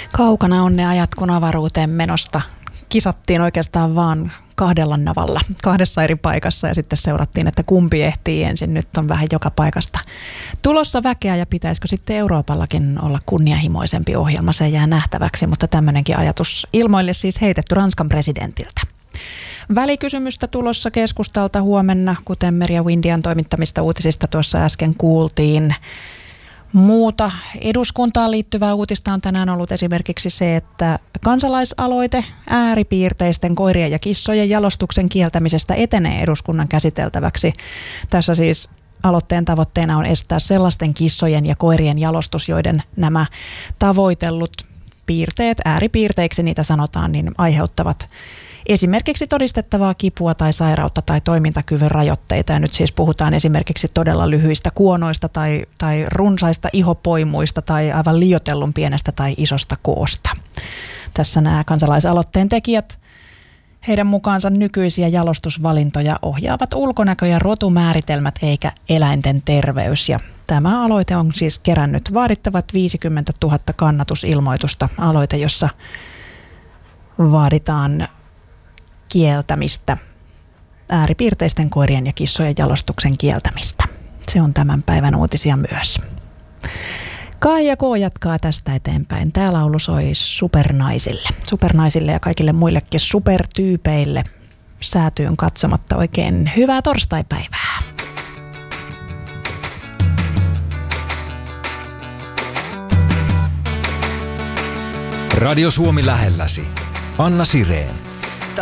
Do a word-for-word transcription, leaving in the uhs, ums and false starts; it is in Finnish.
Kaukana on ne ajat, kun avaruuteen menosta kisattiin oikeastaan vaan kahdella navalla, kahdessa eri paikassa ja sitten seurattiin, että kumpi ehtii ensin. Nyt on vähän joka paikasta tulossa väkeä ja pitäisikö sitten Euroopallakin olla kunnianhimoisempi ohjelma, se jää nähtäväksi, mutta tämmöinenkin ajatus ilmoille siis heitetty Ranskan presidentiltä. Välikysymystä tulossa keskustalta huomenna, kuten Merja Windian toimittamista uutisista tuossa äsken kuultiin. Muuta eduskuntaan liittyvää uutista on tänään ollut esimerkiksi se, että kansalaisaloite ääripiirteisten koirien ja kissojen jalostuksen kieltämisestä etenee eduskunnan käsiteltäväksi. Tässä siis aloitteen tavoitteena on estää sellaisten kissojen ja koirien jalostus, joiden nämä tavoitellut piirteet, ääripiirteiksi niitä sanotaan, niin aiheuttavat esimerkiksi todistettavaa kipua tai sairautta tai toimintakyvyn rajoitteita. Ja nyt siis puhutaan esimerkiksi todella lyhyistä kuonoista tai, tai runsaista ihopoimuista tai aivan liioitellun pienestä tai isosta koosta. Tässä nämä kansalaisaloitteen tekijät, heidän mukaansa nykyisiä jalostusvalintoja ohjaavat ulkonäkö- ja rotumääritelmät eikä eläinten terveys. Ja tämä aloite on siis kerännyt vaadittavat viisikymmentätuhatta kannatusilmoitusta. Aloite, jossa vaaditaan kieltämistä, ääripiirteisten koirien ja kissojen jalostuksen kieltämistä. Se on tämän päivän uutisia myös. Kaija K. jatkaa tästä eteenpäin. Tämä laulu soi supernaisille. Supernaisille ja kaikille muillekin supertyypeille säätyyn katsomatta oikein hyvää torstaipäivää. Radio Suomi lähelläsi. Anna Sireen.